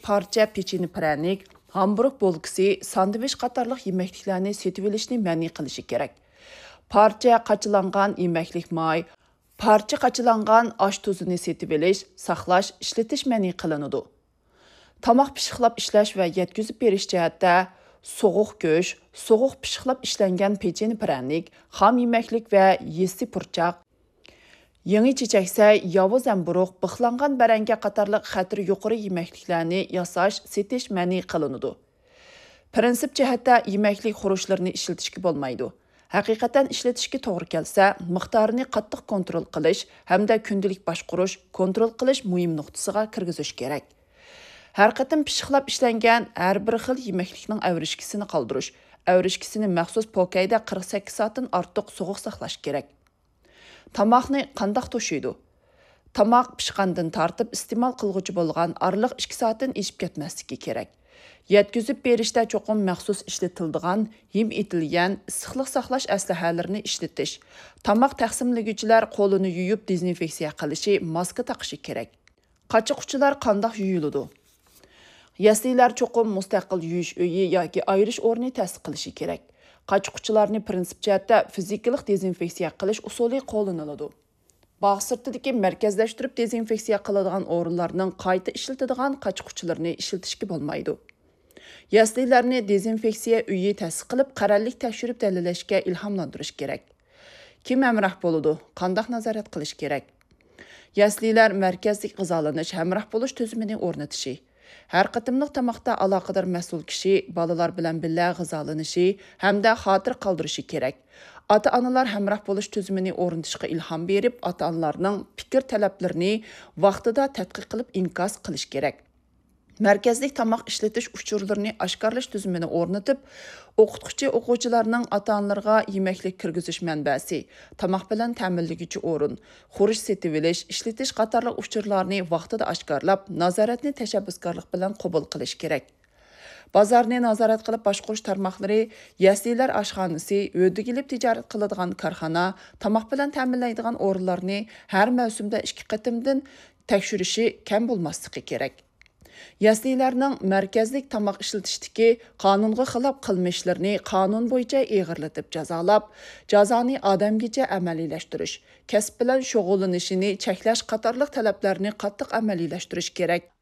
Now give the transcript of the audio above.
parça pecheni pranik, hamburg bolkisi, sandviç qatarlıq yeməkliklərini setib elishni məni qilishi kerak. Parça qaçılanğan yeməklik may, parça qaçılanğan aş tuzini setib elish, saqlash, ishlatish məni qilinadi. Tamaq pishiqlab ishlash va yetkazib berish jihatda soğuq go'sht, soğuq pishiqlab ishlangan pecheni pranik, xam yeməklik va yessi purchaq, yangi chechaksa, yovuz zamburug, bixlangan baranga qatarlıq xatiri yuqori yeməkliklarni yasash, setish məni qilinadi. Prinsip jihatda yeməklik xurushlarini ishlatishga bo'lmaydi. Haqiqatan ishlatishga to'g'ri kelsa, miqdorini qattiq kontrol qilish hamda kundalik boshqarish, kontrol qilish muhim nuqtasiga kirgizish kerak. Har qatim pishiqlab ishlangan har bir xil yeməklikning avrishkisini qoldirish, avrishkisini maxsus pokayda 48 soatdan ortiq sovuq saqlash kerak. Tamoqni qandoq to'shiydi? Tamoq pishqandan tortib iste'mol qilguvchi bo'lgan oraliq 2 soatdan eshib ketmasligi kerak. Yetkazib berishda cho'qim maxsus ishlatiladigan, yem etilgan issiqlik saqlash aslahalarini ishlatish. Tamoq taqsimlaguvchilar qo'lini yuyib dezinfeksiya qilishi, maska taqishi kerak. Qachiquvchilar qandoq yuyiladi? Yaslilar cho'qim mustaqil yuyish uyi yoki ayirish o'rni ta'sis qilishi kerak. Qachiquvchilarni prinsip jihatda fizikalik dezinfeksiya qilish usuli qo'llaniladi. Bog' sirtidagi markazlashtirib dezinfeksiya qiladigan o'rinlarning qayta ishlatadigan qachiquvchilarni ishlatishga bo'lmaydi. Yaslilarni dezinfeksiya uyi ta'sis qilib, qarorlik tekshirib dalillashga ilhomlantirish kerak. Kim hamroh bo'ladi? Qanday nazorat qilish kerak? Yaslilar markazlik g'izolanish, hamroh bo'lish tuzumini o'rnatishi. Har qatimliq tamoqda aloqador mas'ul kishi bolalar bilan birga g'izolanishi hamda xotir qoldirishi kerak. Ota-onalar hamroh bo'lish tuzumini o'rnatishga ilhom berib, ota-onalarning fikr talablarini vaqtida tadqiq qilib inkos qilish kerak. Markazlik tamoq ishlatish uchurlarini oshkorlash tuzumini o'rnatib, o'qituvchi o'quvchilarning ota-onalarga yeməklik kirgizish manbasi, tamoq bilan ta'minlaguvchi o'rin, xurish setib olish, ishlatish qatorli uchurlarni vaqtida oshkorlab, nazoratni tashabbuskorlik bilan qabul qilish kerak. Bozorni nazorat qilib boshqarish tarmoqlari, yaslilar oshxonasi, o'rdigilib tijorat qiladigan korxona, tamoq bilan ta'minlaydigan o'rinlarni har mavsumda 2 qatimdan tekshirishi kam bo'lmasligi kerak. Yaslilarning markazlik tamoq ishlatishdagi qonunga xilof qilmishlarini qonun bo'yicha eg'irlatib jazolab, jazoni odamgacha amaliylashtirish, kasb bilan shug'ullanishini cheklash qatorliq talablarni qattiq amaliylashtirish kerak.